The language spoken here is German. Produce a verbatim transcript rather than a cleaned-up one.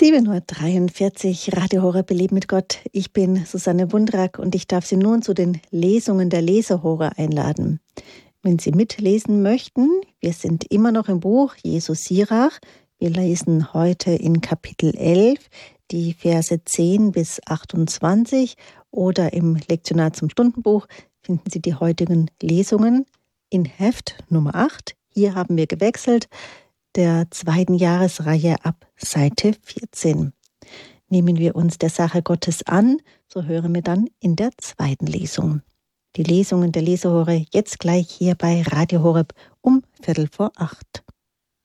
sieben Uhr dreiundvierzig, Radio Horeb Leben mit Gott. Ich bin Susanne Wundrak und ich darf Sie nun zu den Lesungen der Lesehure einladen. Wenn Sie mitlesen möchten, wir sind immer noch im Buch Jesus Sirach. Wir lesen heute in Kapitel elf die Verse zehn bis achtundzwanzig oder im Lektionar zum Stundenbuch finden Sie die heutigen Lesungen in Heft Nummer acht. Hier haben wir gewechselt, der zweiten Jahresreihe ab Seite vierzehn. Nehmen wir uns der Sache Gottes an, so hören wir dann in der zweiten Lesung. Die Lesungen der Lesehure jetzt gleich hier bei Radio Horeb um Viertel vor acht.